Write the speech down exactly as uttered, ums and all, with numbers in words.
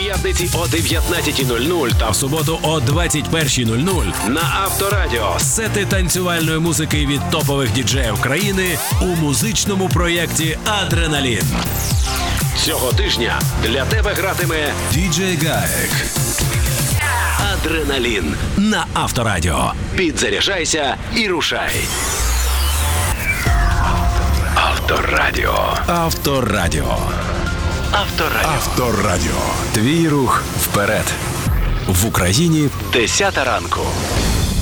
щоп'ятниці о дев'ятнадцятій нуль нуль та в суботу о двадцять першій нуль нуль на Авторадіо. Сети танцювальної музики від топових діджеїв країни у музичному проєкті «Адреналін». Цього тижня для тебе гратиме діджей Гаек. «Адреналін» на Авторадіо. Підзаряджайся і рушай. Авторадіо. Авторадіо. Авторадіо. Авторадіо. Твій рух вперед. В Україні десята ранку.